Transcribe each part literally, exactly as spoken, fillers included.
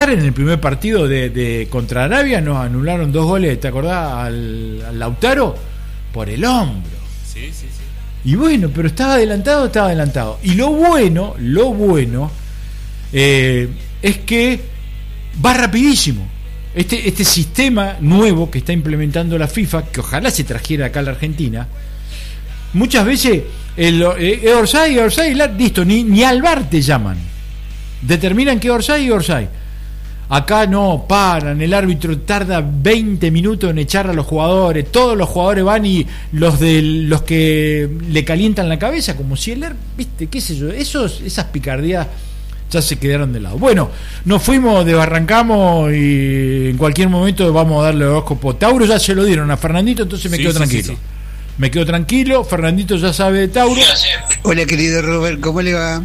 Qatar, en el primer partido de, de contra Arabia, nos anularon dos goles, ¿te acordás? Al, al Lautaro, por el hombro. Sí, sí, sí. Y bueno, pero estaba adelantado, estaba adelantado. Y lo bueno, lo bueno, eh, es que va rapidísimo. Este, este sistema nuevo que está implementando la FIFA, que ojalá se trajera acá a la Argentina, muchas veces el eh, Orsay, Orsay, listo, ni, ni al V A R te llaman. Determinan que Orsay y Orsay. Acá no, paran, el árbitro tarda veinte minutos en echar a los jugadores, todos los jugadores van y los de los que le calientan la cabeza, como si el viste, qué sé yo, esos, esas picardías ya se quedaron de lado. Bueno, nos fuimos, desbarrancamos y en cualquier momento vamos a darle el horóscopo. Tauro ya se lo dieron a Fernandito, entonces me sí, quedo sí, tranquilo. Sí, sí. Me quedo tranquilo, Fernandito ya sabe de Tauro. Hola querido Robert, ¿cómo le va?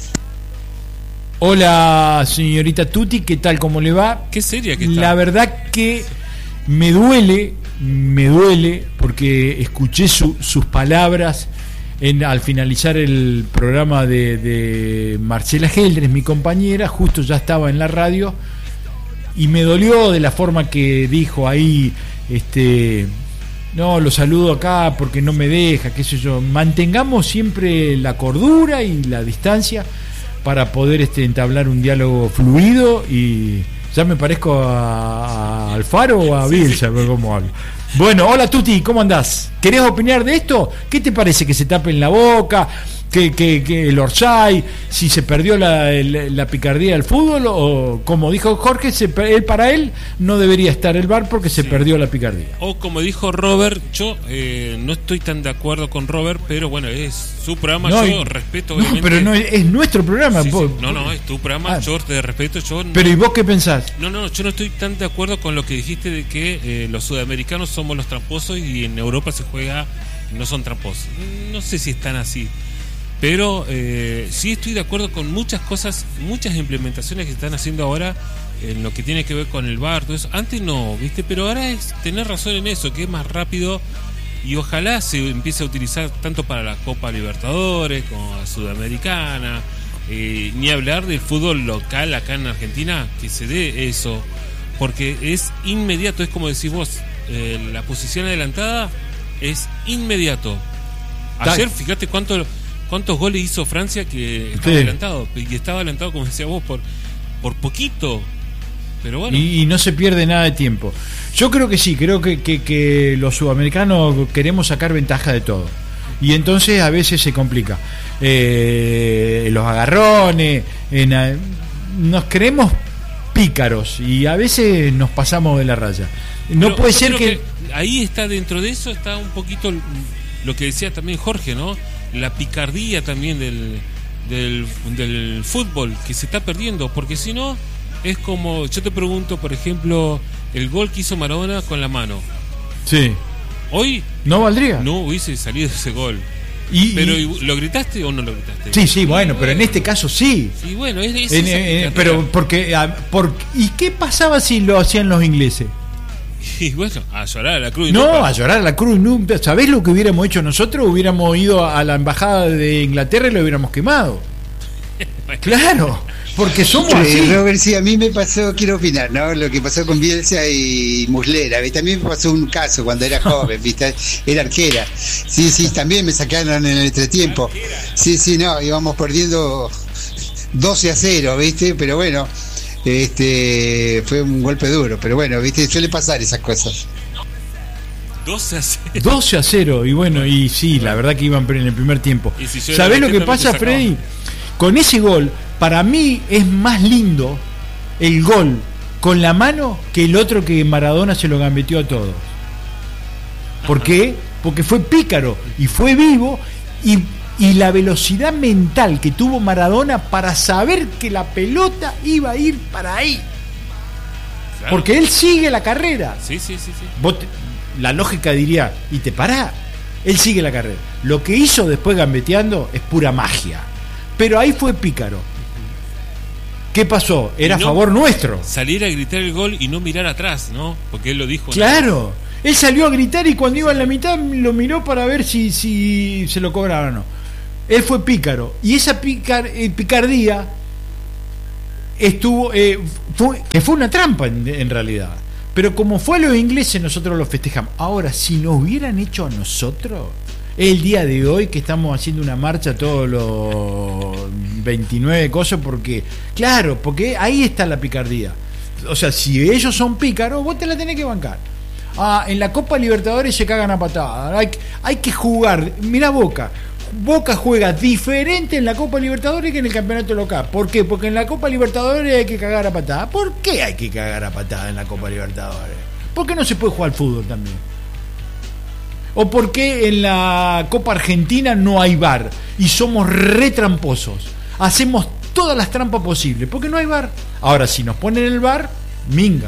Hola señorita Tuti, ¿qué tal? ¿Cómo le va? Qué seria que está. La verdad que me duele, me duele porque escuché su, sus palabras en, al finalizar el programa de, de Marcela Geldres, mi compañera, justo ya estaba en la radio y me dolió de la forma que dijo ahí, este, no, lo saludo acá porque no me deja, qué sé yo. Mantengamos siempre la cordura y la distancia para poder este, entablar un diálogo fluido y ya me parezco a, a Alfaro o a Bielsa, sí, sí. Cómo hablo. Bueno, hola Tuti, ¿cómo andás? ¿Querés opinar de esto? ¿Qué te parece que se tapen la boca? Que, que, que el Orsay, si se perdió la, la, la picardía del fútbol, o como dijo Jorge, se, él, para él no debería estar el V A R porque se sí. perdió la picardía. O como dijo Robert, yo eh, no estoy tan de acuerdo con Robert, pero bueno, es su programa, no, yo respeto obviamente. No, pero no es, es nuestro programa. Sí, sí. No, no, es tu programa, ah. yo te respeto. Yo no, pero ¿y vos qué pensás? No, no, yo no estoy tan de acuerdo con lo que dijiste de que eh, los sudamericanos somos los tramposos y en Europa se juega, no son tramposos. No sé si están así. Pero eh, sí estoy de acuerdo con muchas cosas, muchas implementaciones que se están haciendo ahora en lo que tiene que ver con el V A R, todo eso. Antes no, ¿viste? Pero ahora es tener razón en eso, que es más rápido y ojalá se empiece a utilizar tanto para la Copa Libertadores como la Sudamericana, eh, ni hablar del fútbol local acá en Argentina, que se dé eso, porque es inmediato, es como decís vos, eh, la posición adelantada es inmediato. Ayer, fíjate cuánto... ¿Cuántos goles hizo Francia que estaba sí. adelantado? Y estaba adelantado, como decía vos, por, por poquito. Pero bueno. Y, y no se pierde nada de tiempo. Yo creo que sí, creo que, que, que los sudamericanos queremos sacar ventaja de todo. Y entonces a veces se complica. Eh, los agarrones, en, nos creemos pícaros y a veces nos pasamos de la raya. No Pero puede ser que... que... Ahí está, dentro de eso está un poquito lo que decía también Jorge, ¿no? La picardía también del, del, del fútbol que se está perdiendo, porque si no es como, yo te pregunto, por ejemplo, el gol que hizo Maradona con la mano. Sí. Hoy no valdría. No hubiese salido ese gol. Y, pero y... ¿lo gritaste o no lo gritaste? Sí, sí, bueno, pero en este caso sí. Sí, bueno, es, es en, en, pero porque, por, ¿y qué pasaba si lo hacían los ingleses? Y bueno, a llorar a la cruz. No, no a llorar a la cruz. No, ¿sabés lo que hubiéramos hecho nosotros? Hubiéramos ido a la embajada de Inglaterra y lo hubiéramos quemado. Claro, porque somos eh, así. Robert, sí, a mí me pasó, quiero opinar, ¿no? Lo que pasó con Bielsa y Muslera, ¿viste? A mí me pasó un caso cuando era joven, ¿viste? Era arquera. Sí, sí, también me sacaron en el entretiempo. Sí, sí, no, íbamos perdiendo doce a cero, ¿viste? Pero bueno... Este fue un golpe duro, pero bueno, viste, suele pasar esas cosas. doce a cero. doce a cero, y bueno, y sí, la verdad que iban en el primer tiempo. Si ¿sabés lo que pasa, Freddy? Con ese gol, para mí es más lindo el gol con la mano que el otro que Maradona se lo gambeteó a todos. ¿Por qué? Porque fue pícaro y fue vivo y y la velocidad mental que tuvo Maradona para saber que la pelota iba a ir para ahí. Claro. Porque él sigue la carrera. Sí, sí, sí, sí. Vos te, la lógica diría, y te pará. Él sigue la carrera. Lo que hizo después gambeteando es pura magia. Pero ahí fue pícaro. ¿Qué pasó? Era no, a favor nuestro. Salir a gritar el gol y no mirar atrás, ¿no? Porque él lo dijo. Claro. ¿No? Él salió a gritar y cuando iba en la mitad lo miró para ver si, si se lo cobraban o no. Él fue pícaro y esa picar, eh, picardía estuvo, eh, fue, que fue una trampa en, en realidad. Pero como fue a los ingleses, nosotros lo festejamos. Ahora, si nos hubieran hecho a nosotros, el día de hoy que estamos haciendo una marcha todos los veintinueve cosas, porque, claro, porque ahí está la picardía. O sea, si ellos son pícaros, vos te la tenés que bancar. Ah, en la Copa Libertadores se cagan a patadas. Hay, hay que jugar. Mirá Boca. Boca juega diferente en la Copa Libertadores que en el campeonato local. ¿Por qué? Porque en la Copa Libertadores hay que cagar a patadas. ¿Por qué hay que cagar a patadas en la Copa Libertadores? ¿Por qué no se puede jugar al fútbol también? ¿O por qué en la Copa Argentina no hay V A R y somos re tramposos? Hacemos todas las trampas posibles porque no hay V A R. Ahora, si nos ponen el V A R, minga.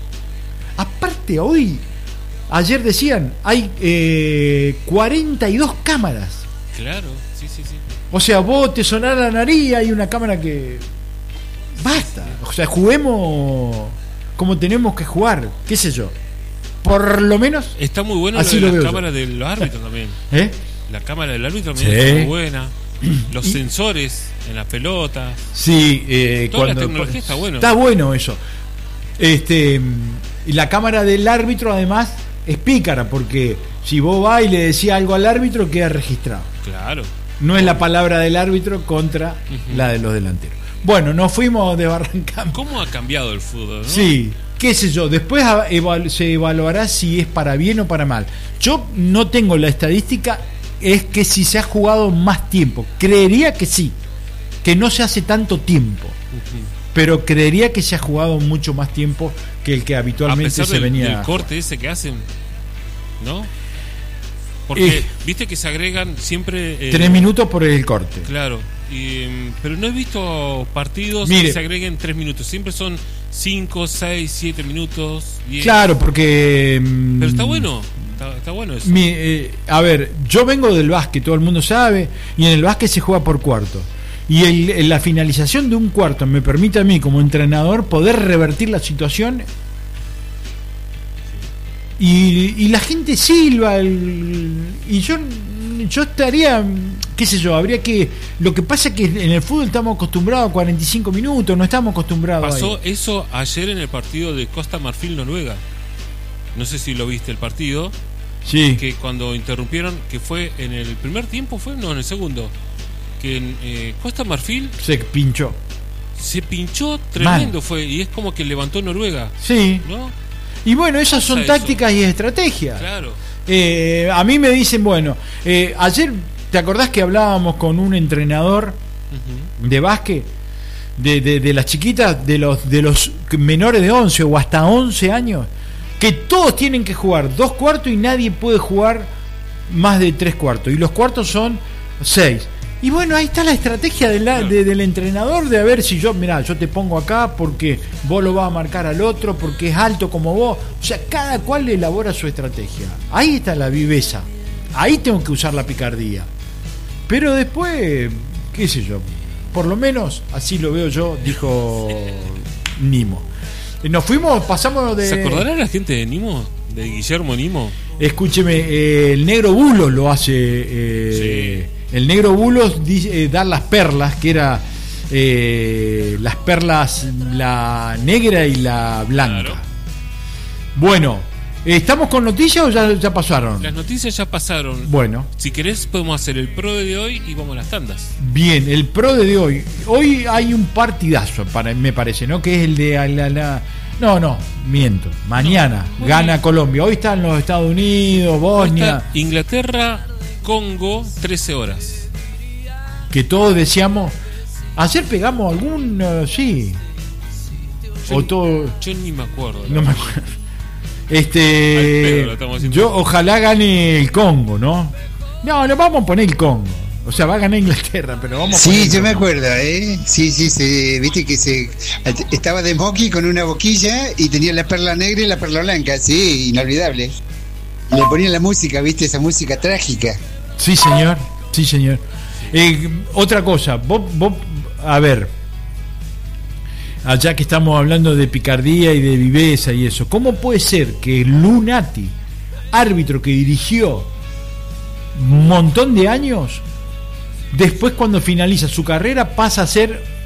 Aparte, hoy, ayer decían, hay eh, cuarenta y dos cámaras. Claro, sí, sí, sí. O sea, vos te sonás la nariz, hay una cámara que... Basta. O sea, juguemos como tenemos que jugar, qué sé yo. Por lo menos... Está muy bueno así lo de lo las veo cámaras yo. de los árbitros también. ¿Eh? La cámara del árbitro también Sí. está muy buena. Los Y- sensores en las pelotas. Sí, eh, Toda la cuando... tecnología está bueno. Está bueno eso. Este, y la cámara del árbitro además es pícara, porque si vos vas y le decís algo al árbitro, queda registrado. Claro. No es la palabra del árbitro contra Ujú. la de los delanteros. Bueno, nos fuimos de Barrancamp. ¿Cómo ha cambiado el fútbol, no? Sí, qué sé yo, después a- evalu- se evaluará si es para bien o para mal. Yo no tengo la estadística, es que si se ha jugado más tiempo. Creería que sí, que no se hace tanto tiempo, Ujú. pero creería que se ha jugado mucho más tiempo que el que A habitualmente pesar se del, venía. del a corte ese que hacen, ¿no? Porque Eh. viste que se agregan siempre eh, Tres minutos por el corte. Claro, y, mm, pero no he visto partidos Mire. que se agreguen tres minutos. Siempre son cinco, seis, siete minutos. diez. Claro, porque... mm, Pero está bueno, está, está bueno eso. Mi, eh, a ver, yo vengo del básquet, todo el mundo sabe, y en el básquet se juega por cuarto. Y el, en la finalización de un cuarto me permite a mí, como entrenador, poder revertir la situación. Y, y la gente silba, el, y yo, yo estaría, qué sé yo, habría que... Lo que pasa es que en el fútbol estamos acostumbrados a cuarenta y cinco minutos, no estamos acostumbrados Pasó ahí. eso ayer en el partido de Costa Marfil-Noruega. No sé si lo viste el partido. Sí. Que cuando interrumpieron, que fue en el primer tiempo, fue no, en el segundo. Que en eh, Costa Marfil Se pinchó. se pinchó tremendo, Mal. fue. Y es como que levantó Noruega, Sí. ¿no? Y bueno, esas son Pasa eso. tácticas y estrategias. Claro. Eh, a mí me dicen, bueno, eh, ayer, ¿te acordás que hablábamos con un entrenador Ujú. de básquet? De, de, de las chiquitas, de los, de los menores de once o hasta once años, que todos tienen que jugar dos cuartos y nadie puede jugar más de tres cuartos. Y los cuartos son seis. Y bueno, ahí está la estrategia de la- Claro. de- del entrenador de a ver si yo, mirá, yo te pongo acá porque vos lo vas a marcar al otro, porque es alto como vos. O sea, cada cual elabora su estrategia. Ahí está la viveza. Ahí tengo que usar la picardía. Pero después, qué sé yo, por lo menos así lo veo yo, dijo Nimo. Eh, Nos fuimos, pasamos de... ¿Se acordará la gente de Nimo? De Guillermo Nimo. Escúcheme, eh, el negro Bulos lo hace. eh, El negro Bulos dice, eh, dar las perlas, que era eh, las perlas, la negra y la blanca. Claro. Bueno, ¿estamos con noticias o ya, ya pasaron? Las noticias ya pasaron. Bueno, Si querés podemos hacer el pro de hoy y vamos a las tandas. bien, el pro de hoy. Hoy hay un partidazo, para, me parece, ¿no? Que es el de la, la- no, no, miento. Mañana No, gana hoy- Colombia. Hoy están los Estados Unidos, Hoy Bosnia, está Inglaterra, Congo, trece horas. que todos decíamos. Ayer pegamos algún, eh, sí. Yo, O todo. yo ni me acuerdo. No me acuerdo. Al pedo Este. lo estamos haciendo. Yo ojalá gane el Congo, ¿no? No, no vamos a poner el Congo. O sea, va a ganar Inglaterra, pero vamos a poner Sí, el yo me Congo. acuerdo, ¿eh? Sí, sí, se, viste que se estaba de moqui con una boquilla y tenía la perla negra y la perla blanca, sí, inolvidable. Y le ponían la música, viste, esa música trágica. Sí, señor. Sí, señor. Eh, otra cosa, vos, vos, a ver, allá que estamos hablando de picardía y de viveza y eso, ¿cómo puede ser que Lunati, árbitro que dirigió un montón de años, después cuando finaliza su carrera pasa a ser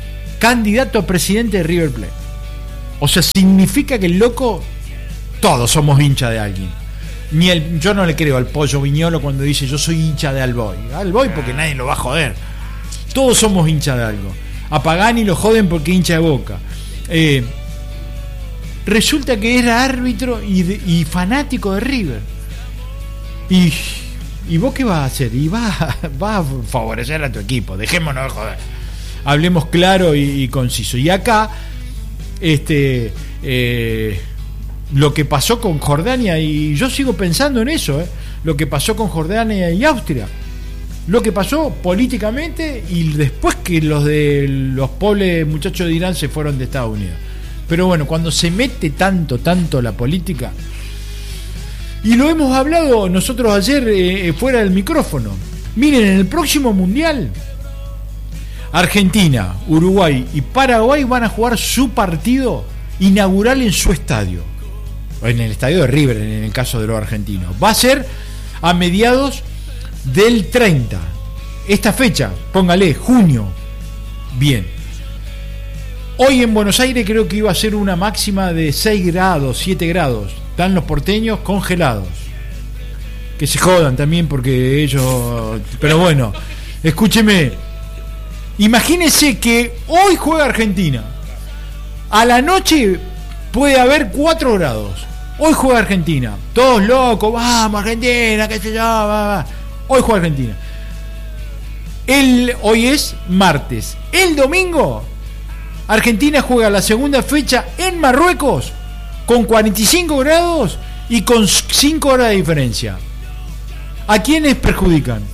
candidato a presidente de River Plate. O sea, significa que el loco, todos somos hincha de alguien. Ni el, yo no le creo al Pollo Viñolo cuando dice yo soy hincha de Alboy. Alboy porque nadie lo va a joder. Todos somos hincha de algo. A Pagani lo joden porque hincha de Boca. Eh, resulta que era árbitro y, de, y fanático de River. Y, y vos qué vas a hacer? Y vas, vas a favorecer a tu equipo. Dejémonos de joder. Hablemos claro y, y conciso. Y acá, este, eh, lo que pasó con Jordania, y yo sigo pensando en eso, eh, lo que pasó con Jordania y Austria. Lo que pasó políticamente y después que los de los pobres muchachos de Irán se fueron de Estados Unidos. Pero bueno, cuando se mete tanto, tanto la política, y lo hemos hablado nosotros ayer eh, fuera del micrófono. Miren, en el próximo mundial, Argentina, Uruguay y Paraguay van a jugar su partido inaugural en su estadio, en el estadio de River, en el caso de los argentinos. Va a ser a mediados del treinta. Esta fecha, póngale, junio. Bien. Hoy en Buenos Aires creo que iba a ser una máxima de seis grados, siete grados. Están los porteños congelados. Que se jodan también porque ellos... Pero bueno, escúcheme. Imagínense que hoy juega Argentina. A la noche puede haber cuatro grados. Hoy juega Argentina. Todos locos, vamos Argentina, qué sé yo, va, va. Hoy juega Argentina. El, hoy es martes. El domingo, Argentina juega la segunda fecha en Marruecos con cuarenta y cinco grados y con cinco horas de diferencia. ¿A quiénes perjudican?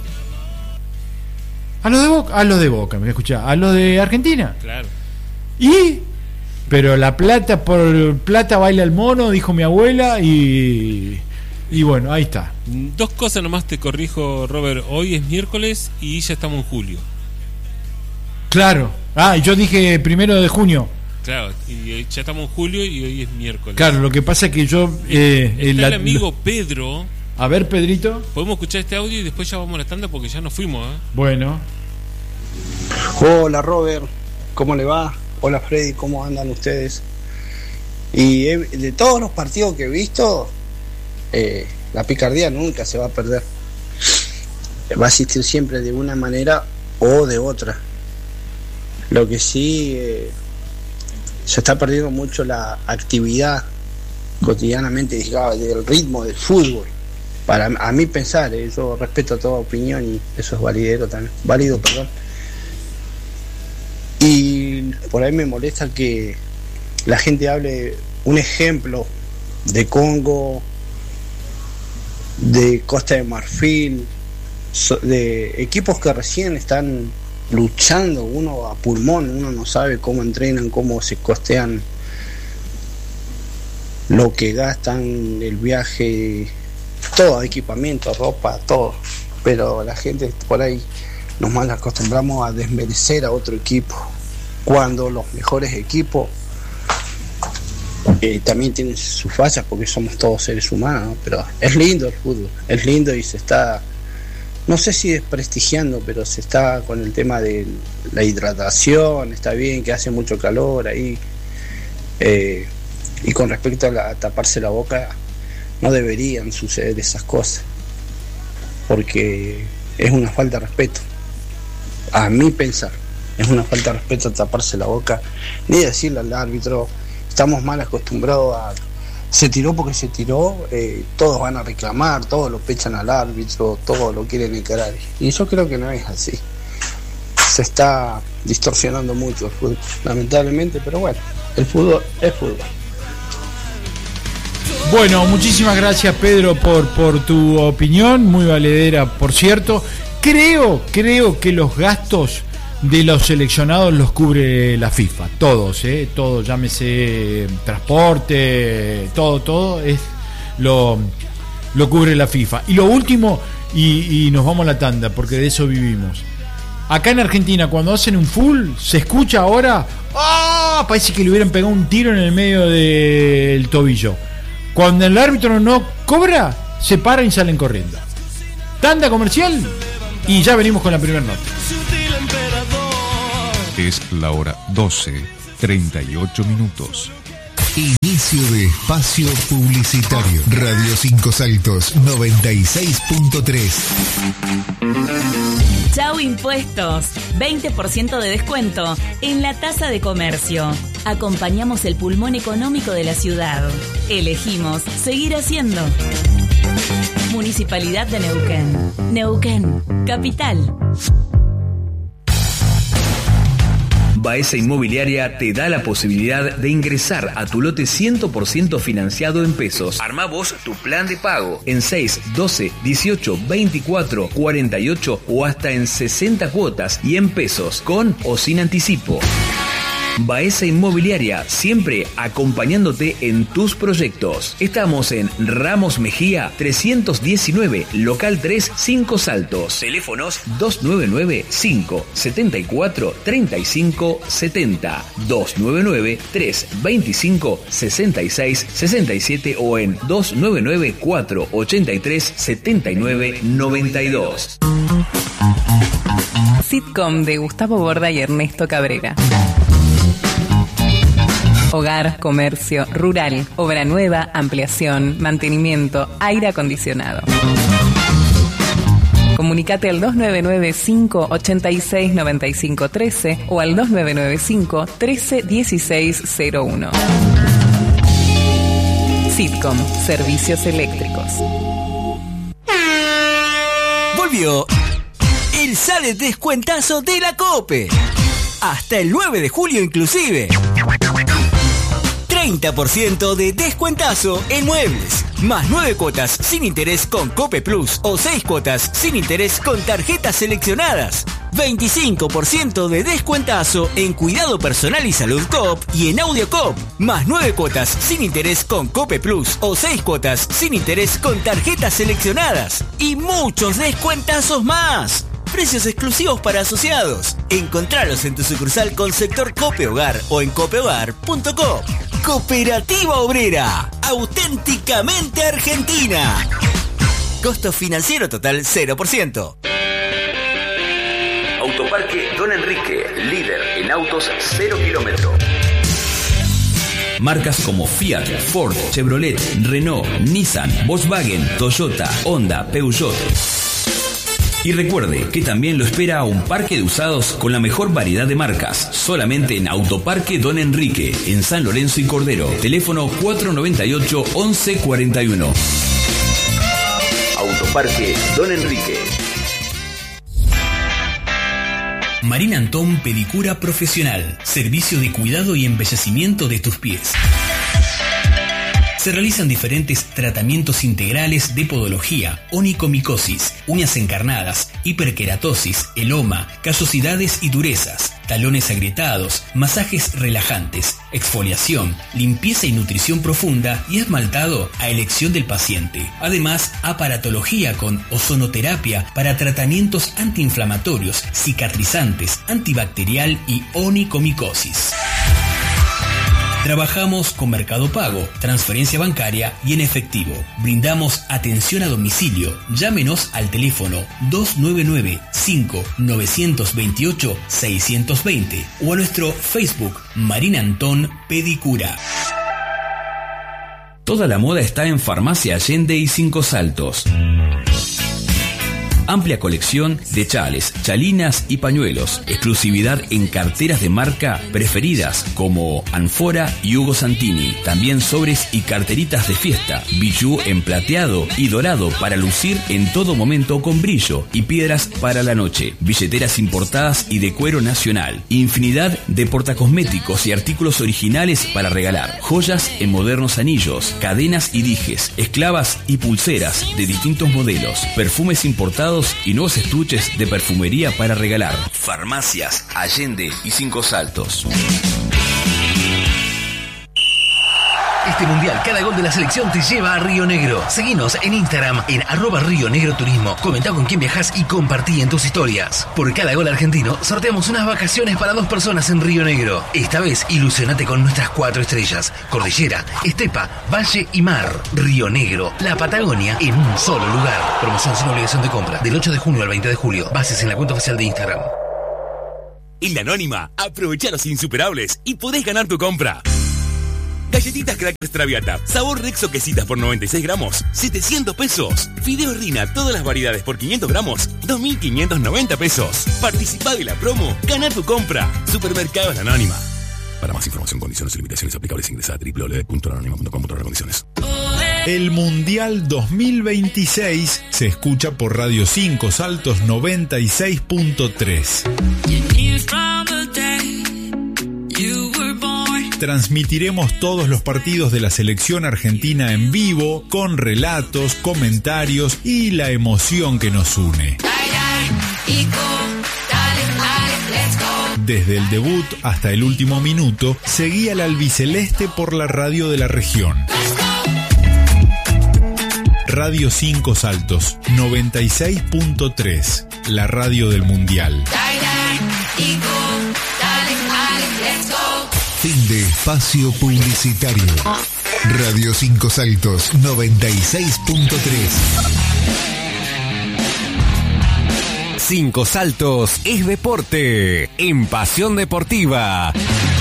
A los de Boca, a los de Boca, me escuchá, a los de Argentina. Claro. Y pero la plata por plata baila el mono, dijo mi abuela, y y bueno, ahí está. Dos cosas nomás te corrijo, Robert. Hoy es miércoles y ya estamos en julio. Claro. Ah, yo dije primero de junio. Claro, y ya estamos en julio y hoy es miércoles. Claro, lo que pasa es que yo eh, Está el, la, el amigo Pedro. A ver, Pedrito. Podemos escuchar este audio y después ya vamos a la tanda porque ya nos fuimos, ¿eh? Bueno. Hola, Robert. ¿Cómo le va? Hola, Freddy. ¿Cómo andan ustedes? Y he, de todos los partidos que he visto, eh, la picardía nunca se va a perder. Va a existir siempre de una manera o de otra. Lo que sí, eh, se está perdiendo mucho la actividad cotidianamente, digamos, del ritmo del fútbol. Para a mí pensar, eh, yo respeto toda opinión y eso es validero también, válido, perdón. Y por ahí me molesta que la gente hable un ejemplo de Congo, de Costa de Marfil, de equipos que recién están luchando, uno a pulmón, uno no sabe cómo entrenan, cómo se costean lo que gastan, el viaje, todo, equipamiento, ropa, todo. Pero la gente por ahí nos mal acostumbramos a desmerecer a otro equipo, cuando los mejores equipos eh, también tienen sus fallas, porque somos todos seres humanos, ¿no? Pero es lindo el fútbol, es lindo y se está, no sé si desprestigiando, pero se está con el tema de la hidratación, está bien que hace mucho calor ahí, eh, y con respecto a, la, a taparse la boca, no deberían suceder esas cosas, porque es una falta de respeto, a mi pensar, es una falta de respeto taparse la boca, ni decirle al árbitro, estamos mal acostumbrados a, se tiró porque se tiró, eh, todos van a reclamar, todos lo pechan al árbitro, todos lo quieren encarar, y yo creo que no es así, se está distorsionando mucho el fútbol, lamentablemente, pero bueno, el fútbol es fútbol. Bueno, muchísimas gracias, Pedro, por, por tu opinión, muy valedera, por cierto. Creo, creo que los gastos de los seleccionados los cubre la FIFA, todos, eh, todo, llámese transporte, todo, todo es lo, lo cubre la FIFA. Y lo último, y, y nos vamos a la tanda, porque de eso vivimos. Acá en Argentina, cuando hacen un full, se escucha ahora, ¡ah! Parece que le hubieran pegado un tiro en el medio del tobillo. Cuando el árbitro no cobra, se paran y salen corriendo. Tanda comercial y ya venimos con la primera nota. Es la hora doce, treinta y ocho minutos. Inicio de espacio publicitario. Radio Cinco Saltos noventa y seis punto tres. Chau Impuestos, veinte por ciento de descuento en la tasa de comercio. Acompañamos el pulmón económico de la ciudad. Elegimos seguir haciendo. Municipalidad de Neuquén. Neuquén, capital. Baeza Inmobiliaria te da la posibilidad de ingresar a tu lote cien por ciento financiado en pesos. Armá vos tu plan de pago en seis, doce, dieciocho, veinticuatro, cuarenta y ocho o hasta en sesenta cuotas y en pesos, con o sin anticipo. Baeza Inmobiliaria, siempre acompañándote en tus proyectos. Estamos en Ramos Mejía trescientos diecinueve, local tres, Cinco Saltos. Teléfonos dos nueve nueve, cinco, siete cuatro, tres cinco siete cero, dos nueve nueve, tres veinticinco, sesenta y seis sesenta y siete o en dos nueve nueve, cuatro ochenta y tres, setenta y nueve noventa y dos. Sitcom de Gustavo Borda y Ernesto Cabrera. Hogar, comercio, rural, obra nueva, ampliación, mantenimiento, aire acondicionado. Comunicate al dos nueve nueve, cinco ochenta y seis, noventa y cinco trece o al dos nueve nueve cinco, trece dieciséis cero uno. Sitcom, servicios eléctricos. Volvió el Sale Descuentazo de la COPE. Hasta el nueve de julio inclusive. treinta por ciento de descuentazo en muebles, más nueve cuotas sin interés con Cope Plus o seis cuotas sin interés con tarjetas seleccionadas. veinticinco por ciento de descuentazo en cuidado personal y salud Coop y en audio Coop, más nueve cuotas sin interés con Cope Plus o seis cuotas sin interés con tarjetas seleccionadas. Y muchos descuentazos más. Precios exclusivos para asociados. Encontralos en tu sucursal con sector Cope Hogar o en copehogar punto com. Cooperativa Obrera, auténticamente argentina. Costo financiero total cero por ciento. Autoparque Don Enrique, líder en autos cero kilómetros. Marcas como Fiat, Ford, Chevrolet, Renault, Nissan, Volkswagen, Toyota, Honda, Peugeot. Y recuerde que también lo espera un parque de usados con la mejor variedad de marcas, solamente en Autoparque Don Enrique, en San Lorenzo y Cordero. Teléfono cuatro noventa y ocho, once cuarenta y uno. Autoparque Don Enrique. Marín Antón Pedicura Profesional, servicio de cuidado y embellecimiento de tus pies. Se realizan diferentes tratamientos integrales de podología, onicomicosis, uñas encarnadas, hiperkeratosis, eloma, callosidades y durezas, talones agrietados, masajes relajantes, exfoliación, limpieza y nutrición profunda y esmaltado a elección del paciente. Además, aparatología con ozonoterapia para tratamientos antiinflamatorios, cicatrizantes, antibacterial y onicomicosis. Trabajamos con Mercado Pago, transferencia bancaria y en efectivo. Brindamos atención a domicilio. Llámenos al teléfono dos nueve nueve, cinco nueve dos ocho, seis dos cero o a nuestro Facebook Marín Antón Pedicura. Toda la moda está en Farmacia Allende y Cinco Saltos. Amplia colección de chales, chalinas y pañuelos. Exclusividad en carteras de marca preferidas como Anfora y Hugo Santini. También sobres y carteritas de fiesta. Bijú en plateado y dorado para lucir en todo momento con brillo. Y piedras para la noche. Billeteras importadas y de cuero nacional. Infinidad de portacosméticos y artículos originales para regalar. Joyas en modernos anillos, cadenas y dijes. Esclavas y pulseras de distintos modelos. Perfumes importados y nuevos estuches de perfumería para regalar. Farmacias Allende y Cinco Saltos. Este mundial, cada gol de la selección te lleva a Río Negro. Seguinos en Instagram en arroba Río Negro Turismo. Comentá con quién viajás y compartí en tus historias. Por cada gol argentino, sorteamos unas vacaciones para dos personas en Río Negro. Esta vez, ilusionate con nuestras cuatro estrellas. Cordillera, estepa, valle y mar. Río Negro, la Patagonia en un solo lugar. Promoción sin obligación de compra. Del ocho de junio al veinte de julio. Bases en la cuenta oficial de Instagram. En La Anónima, aprovecha los insuperables y podés ganar tu compra. Galletitas Crackers Traviata, sabor Rexo Quesitas por noventa y seis gramos, setecientos pesos. Fideo Rina, todas las variedades por quinientos gramos, dos mil quinientos noventa pesos. Participá de la promo, gana tu compra. Supermercados La Anónima. Para más información, condiciones y limitaciones aplicables, ingresa a doble u doble u doble u punto la anónima punto com punto a r condiciones. El Mundial dos mil veintiséis se escucha por Radio cinco Saltos noventa y seis punto tres. Transmitiremos todos los partidos de la selección argentina en vivo, con relatos, comentarios y la emoción que nos une. Desde el debut hasta el último minuto, seguí al albiceleste por la radio de la región. Radio cinco Saltos noventa y seis punto tres, la radio del Mundial. Fin de espacio publicitario. Radio cinco Saltos noventa y seis punto tres. Cinco Saltos es deporte en Pasión Deportiva.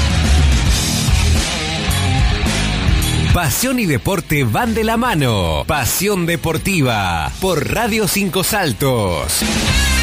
Pasión y deporte van de la mano. Pasión Deportiva por Radio Cinco Saltos.